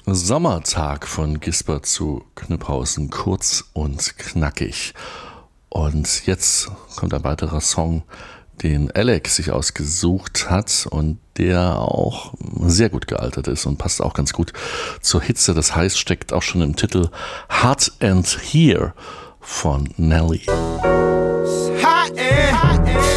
Sommertag von Gisbert zu Kniphausen, kurz und knackig. Und jetzt kommt ein weiterer Song, den Alex sich ausgesucht hat und der auch sehr gut gealtert ist und passt auch ganz gut zur Hitze. Das heißt, steckt auch schon im Titel Hot and Here von Nelly. Hot and